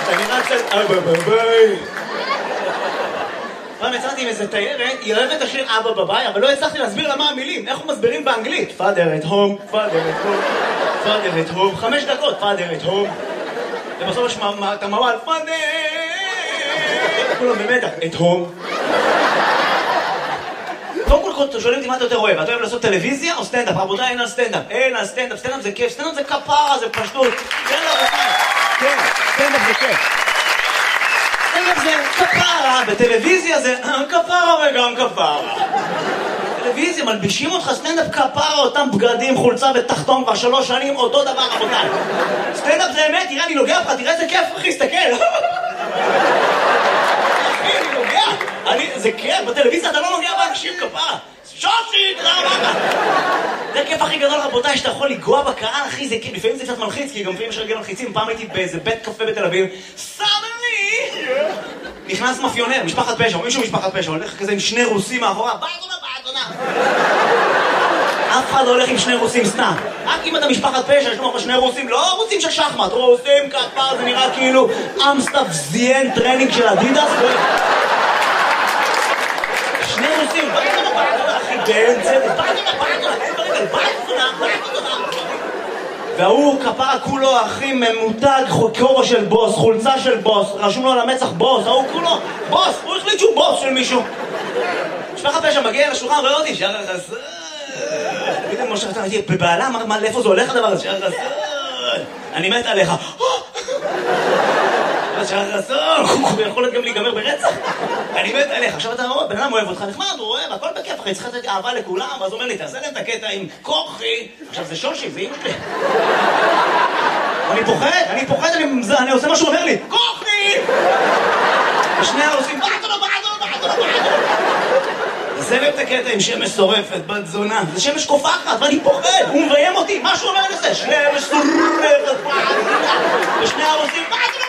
אני רק קצת ביי. פעם יצאתי עם איזה תיירת, היא אוהבת את השיר אבא בביי, אבל לא הצלחתי להסביר לה מה המילים, איך הוא מסבירים באנגלית. Father at home, Father at home, Father at home, 5 דקות, Father at home. ובסוף יש את המעל, Father! כולם במתח, at home. קודם כל שואלים אותי מה אתה יותר אוהב, אתה אוהב לעשות טלוויזיה או סטנדאפ? רבותיי, אין על סטנדאפ, אין על סטנדאפ, סטנדאפ זה כיף, סטנדאפ זה כפרה, זה פשטות. כן, רבותיי, כן, סטנדאפ זה כיף. סטנדאפ זה כפרה, בטלוויזיה זה כפרה וגם כפרה. טלוויזיה, מלבישים אותך סטנדאפ כפרה, אותם בגדים, חולצה ותחתון כבר 3 שנים, אותו דבר, רבותיי. סטנדאפ זה אמת, תראה, אני נוגע לך, תראה איזה כיף, אחי, סתכל. אחי, אני נוגע. זה כיף, בטלוויזיה אתה לא נוגע באנשים כפרה. שושי, תודה רבה. זה הכיף הכי גדול, רבותיי, שאתה יכול לגוע בקהל, אחי, זה כיף. לפעמים זה קצת מלחיץ, כי גם לפעמים יש רגל מלחיצים. פעם הייתי באיזה בית קפה בתל אביב, סדני! נכנס מאפיונר, משפחת פשע, או מישהו משפחת פשע, הולך כזה עם 2 רוסים מאחורה, בעדונה. אף אחד לא הולך עם 2 רוסים סתם. רק אם אתה משפחת פשע, יש לו 2 רוסים, לא רוסים של שחמט, רוסים כפר, זה נראה כאילו אמסטאפ זיין טרנינג של אדידס. 2 רוסים, בעדונה, אחי, באמצע, בעדונה. והוא כפרה כולו, אחי, ממותג, כובע של בוס, חולצה של בוס, רשום לו על המצח בוס, ההוא כולו, בוס, הוא החליט שהוא בוס של מישהו. משפחת פשע מגיע לשולחן, רואה אותי, שער החסר. פתאום משה חסר, הייתי בבעלה, מה, לאיפה זה הולך הדבר הזה? שער החסר. אני מת עליך. שער החסר, הוא יכול גם להיגמר ברצח. אני מת עליך. עכשיו אתה רואה, בן אדם אוהב אותך, נחמד, הוא אוהב, הכל בכיף, אחי, צריך לתת אהבה לכולם, ואז הוא אומר לי, תעשה להם את הקטע עם כוחי. עכשיו זה שושי, זה אמא שלי. אני פוחד, אני עושה מה שהוא אומר לי, כוחי! ושני עושים, בעדונה. זה להם את הקטע עם שמש שורפת, בת זונה. זה שמש קופחת, ואני פוחד, הוא מביים אותי, מה שהוא אומר לזה? שמש שורפת, בעדונה. ושני עושים, בעדונה.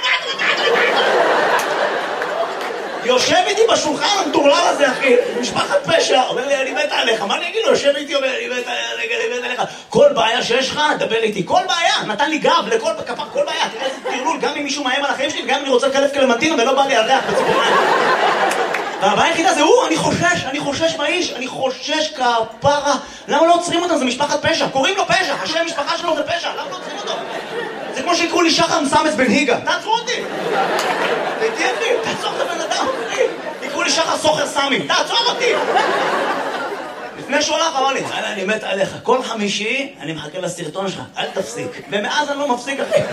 יושב איתי בשולחן המטורלל הזה, אחי, משפחת פשע, אומר לי, אני מת עליך, מה אני אגיד לו? יושב איתי, אומר, אני מת עליך, כל בעיה שיש לך, דבר איתי, כל בעיה, נתן לי גב לכל כפר, כל בעיה, תראה איזה תרלול, גם אם מישהו מאיים על החיים שלי, גם אם אני רוצה לקלף קלמנטינה ולא בא לי על ריח בציפורניים. והבעיה היחידה זה הוא, אני חושש מהאיש, אני חושש כפרה, למה לא עוצרים אותם? זה משפחת פשע, קוראים לו פשע, השם משפחה שלו זה פשע, למה לא עוצרים אותו? זה כמו שיקראו לי שחר מסמס בן היגה, תעצרו אותי! תעצור את הבן אדם, יקראו לי שחר סוחר סמי, תעצור אותי! לפני שהוא הלך, אמר לי, אני מת עליך, כל חמישי אני מחכה לסרטון שלך, אל תפסיק. ומאז אני לא מפסיק, אחי.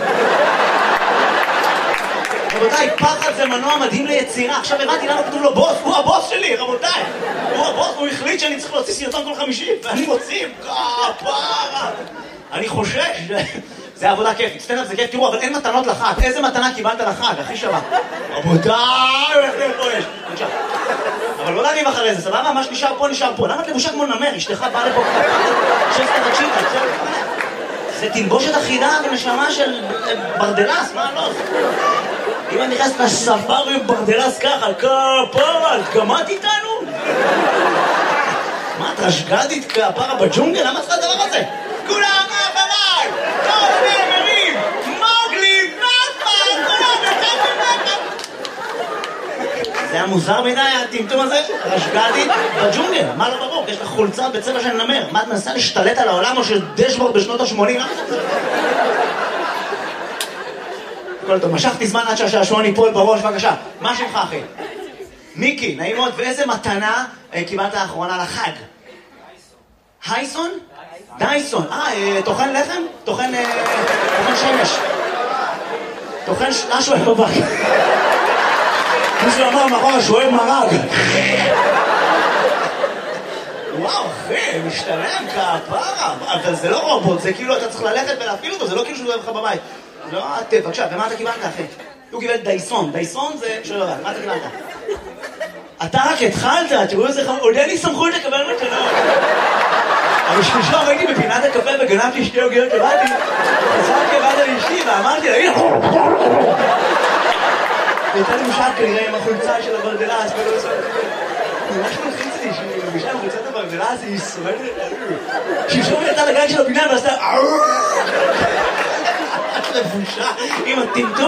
רבותיי, פחד זה מנוע מדהים ליצירה. עכשיו הבנתי למה כתוב לו בוס, הוא הבוס שלי, רבותיי. הוא הבוס, הוא החליט שאני צריך להוציא סרטון כל חמישי, ואני מוציא, כפרה. אני חושש, זה עבודה כיפית, סטנדאפ זה כיף, תראו, אבל אין מתנות לחג. איזה מתנה קיבלת לחג, הכי שווה? רבותיי, איך זה פה יש? בבקשה. אבל לא להריב אחרי זה, סבבה? מה שנשאר פה, נשאר פה. למה את לבושה כמו נמר? אשתך באה לפה שסטה תקשיב, זה תלבושת אחידה ונשמה של ברדלס, מה לא? אם אני נכנס לספארי עם ברדלס ככה, כפרה, גמרת איתנו? מה, את רשגדית כפרה בג'ונגל? למה צריך הדבר הזה? כולם אחריי! כל נאמרים! מוגלי! נאפה! כולם נאפה! זה היה מוזר מדי, הטמטום הזה? רשגדית בג'ונגל, מה לא ברור? יש לך חולצה בצבע של נמר. מה, את מנסה להשתלט על העולם או של דשבורד בשנות ה-80? כל טוב, משכתי זמן עד שהשעשועון ייפול בראש, בבקשה. מה שמך, אחי? מיקי, נעים מאוד. ואיזה מתנה קיבלת לאחרונה לחג? הייסון? דייסון. טוחן לחם? טוחן שמש. טוחן משהו בבק. מישהו אמר מאחורה שהוא אוהב מרג. וואו, אחי, משתלם כפרה. אבל זה לא רובוט, זה כאילו אתה צריך ללכת ולהפעיל אותו, זה לא כאילו שהוא אוהב לך בבית. לא, בבקשה, ומה אתה קיבלת, אחי? הוא קיבל דייסון. דייסון זה... שלא יודע, מה אתה קיבלת? אתה רק התחלת, תראו איזה עוד אין לי סמכות לקבל מתנות. אבל שלשום הייתי בפינת הקפה וגנבתי 2 עוגיות לבדי. חזרתי לבד על אשתי ואמרתי לה, הנה! והייתה לי משחק כנראה עם החולצה של הברדלס ולא עושה... ממש מלחיץ לי שהיא מבישה עם חולצת הברדלס, היא סובלת... שלשום הייתה לגן של הבניין ועשתה... לבושה עם הטמטום